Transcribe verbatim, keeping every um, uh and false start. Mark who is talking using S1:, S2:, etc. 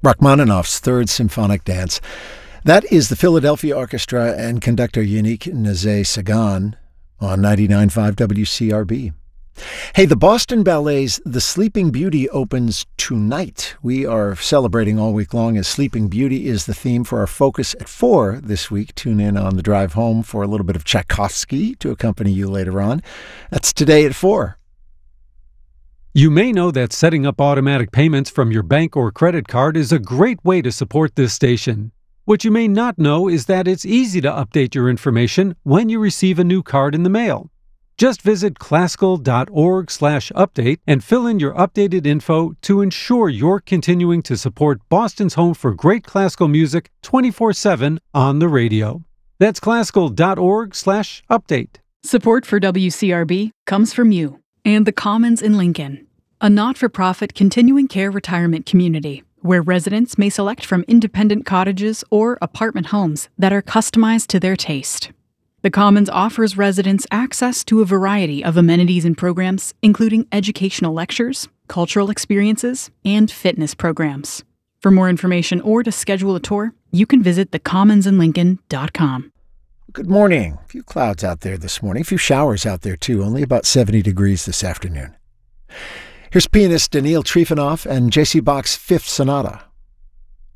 S1: Rachmaninoff's Third Symphonic Dance. That is the Philadelphia Orchestra and conductor Yannick Nézet-Séguin on ninety-nine point five W C R B. Hey, the Boston Ballet's The Sleeping Beauty opens tonight. We are celebrating all week long as Sleeping Beauty is the theme for our Focus at four this week. Tune in on the drive home for a little bit of Tchaikovsky to accompany you later on. That's today at four.
S2: You may know that setting up automatic payments from your bank or credit card is a great way to support this station. What you may not know is that it's easy to update your information when you receive a new card in the mail. Just visit classical.org slash update and fill in your updated info to ensure you're continuing to support Boston's home for great classical music twenty-four seven on the radio. That's classical.org slash update.
S3: Support for W C R B comes from you and the Commons in Lincoln, a not-for-profit continuing care retirement community where residents may select from independent cottages or apartment homes that are customized to their taste. The Commons offers residents access to a variety of amenities and programs, including educational lectures, cultural experiences, and fitness programs. For more information or to schedule a tour, you can visit the commons in lincoln dot com.
S1: Good morning. A few clouds out there this morning, a few showers out there too, only about seventy degrees this afternoon. Here's pianist Daniil Trifonov and J C Bach's Fifth Sonata.